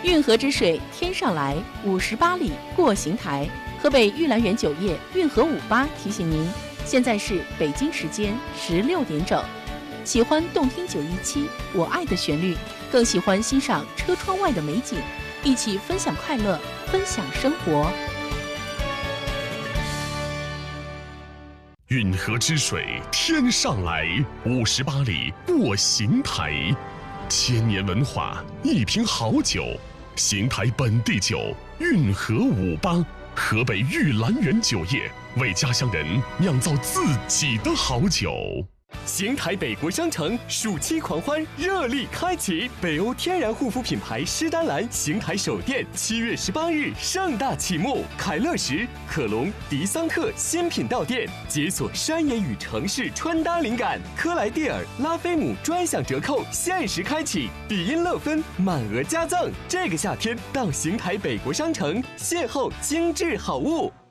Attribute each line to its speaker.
Speaker 1: 运河之水天上来，58里过邢台。河北玉兰园酒业运河58提醒您，现在是北京时间16点整。喜欢动听917我爱的旋律，更喜欢欣赏车窗外的美景，一起分享快乐，分享生活。
Speaker 2: 运河之水天上来，58里过邢台。千年文化，一瓶好酒，邢台本地酒运河58，河北玉兰园酒业为家乡人酿造自己的好酒。
Speaker 3: 邢台北国商城暑期狂欢热力开启，北欧天然护肤品牌诗丹兰邢台首店7月18日盛大启幕，凯乐石、可隆、迪桑特新品到店，解锁山野与城市穿搭灵感。科莱蒂尔、拉菲姆专享折扣限时开启，比音乐芬满额加赠。这个夏天到邢台北国商城邂逅精致好物。